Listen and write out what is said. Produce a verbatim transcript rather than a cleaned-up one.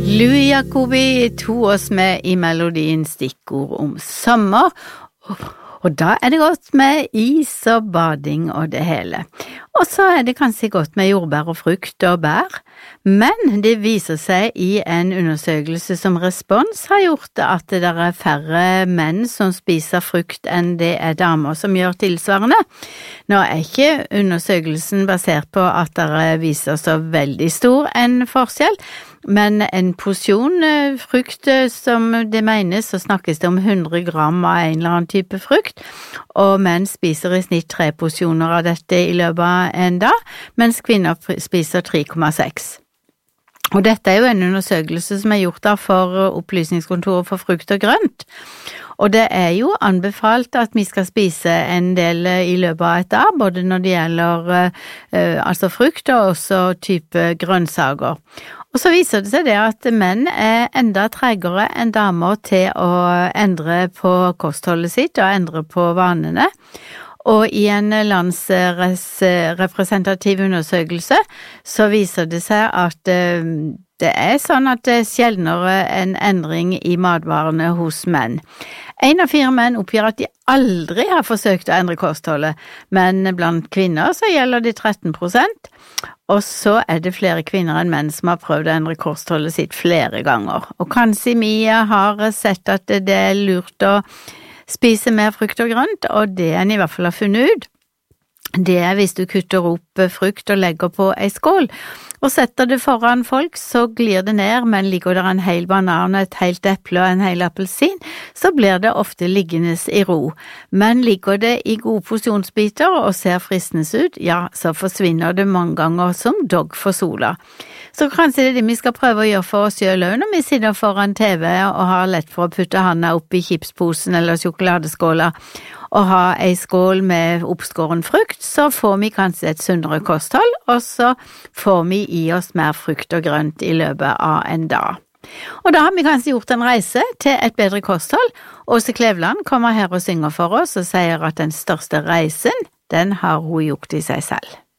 Louis Jacobi tog oss med i melodien stikkord om sommer, og da er det godt med is og bading og det hele. Og så er det kanskje godt med jordbær og frukt og bær, men det viser seg i en undersøkelse som Respons har gjort at det er færre menn som spiser frukt enn det er damer som gjør tilsvarende. Nå er ikke undersøkelsen basert på at det viser så veldig stor en forskjell, men en porsjon frukt som det menes, så snakkes det om hundre gram av en eller annen type frukt, og menn spiser i snitt tre porsjoner av dette i løpet av en dag, mens kvinner spiser tre komma seks. Og dette er jo en undersøkelse som er gjort da for Opplysningskontoret for frukt og grønt, og det er jo anbefalt at vi skal spise en del i løpet av et dag, både når det gjelder uh, altså frukt og også type grønnsaker. Og så viser det seg det at menn er enda tregere enn damer til å endre på kostholdet sitt og endre på vanene. Og i en landsrepresentativ undersøkelse så viser det seg at det er sånn at det er sjeldnere en endring i matvarene hos menn. En av fire menn oppgir at de aldri har forsøkt å endre kostholdet, men blant kvinner så gjelder det tretten prosent, og så er det flere kvinner enn menn som har prøvd å endre kostholdet sitt flere ganger. Og kanskje vi har sett at det er lurt å spise mer frukt og grønt, og det en i hvert fall har funnet ut, det er hvis du kutter opp frukt og legger på ei skål, og setter det foran folk, så glir det ned, men ligger der en hel banan, et helt eple og en hel appelsin, så blir det ofte liggende i ro. Men ligger det i gode porsjonsbiter og ser fristende ut, ja, så forsvinner det mange ganger som dogg for sola. Så kanskje det er det vi skal prøve å gjøre for oss selv når vi sitter foran T V og har lett for å putte handa opp i chipsposen eller sjokoladeskåla, og ha ei skål med oppskåren frukt, så får vi kanskje et sunnere kosthold, og så får vi i oss mer frukt og grønt i løpet av en dag. Og da har vi kanskje gjort en reise til et bedre kosthold. Åse Kleveland kommer her og synger for oss og sier at den største reisen, den har hun gjort i seg selv.